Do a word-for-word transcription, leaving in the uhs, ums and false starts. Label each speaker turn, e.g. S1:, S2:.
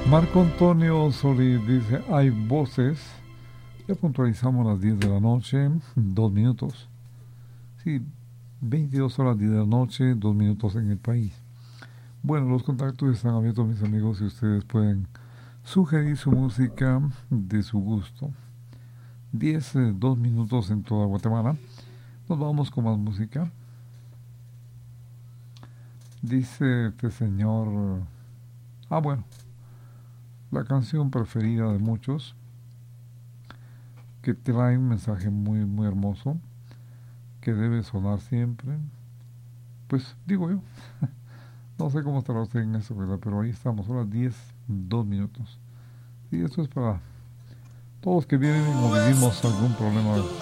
S1: Marco Antonio Solís dice, hay voces. Ya puntualizamos las diez de la noche, dos minutos. Sí, veintidós horas, diez de la noche, dos minutos en el país. Bueno, los contactos están abiertos, mis amigos, y ustedes pueden sugerir su música de su gusto. diez, eh, dos minutos en toda Guatemala. Nos vamos con más música. Dice este señor... Ah, bueno, la canción preferida de muchos, que trae un mensaje muy, muy hermoso, que debe sonar siempre. Pues digo yo, no sé cómo estará usted en eso, ¿verdad? Pero ahí estamos, son las diez, dos minutos. Y esto es para todos que viven o vivimos algún problema